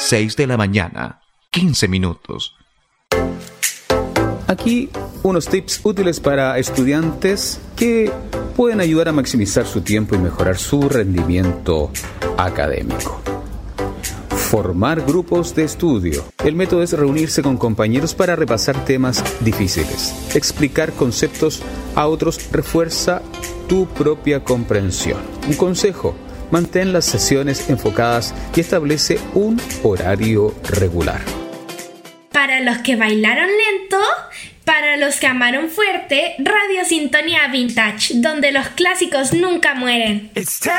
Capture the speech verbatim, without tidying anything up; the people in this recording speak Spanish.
seis de la mañana, quince minutos. Aquí unos tips útiles para estudiantes que pueden ayudar a maximizar su tiempo y mejorar su rendimiento académico. Formar grupos de estudio. El método es reunirse con compañeros para repasar temas difíciles. Explicar conceptos a otros refuerza tu propia comprensión. Un consejo: mantén las sesiones enfocadas y establece un horario regular. Para los que bailaron lento, para los que amaron fuerte, Radio Sintonía Vintage, donde los clásicos nunca mueren.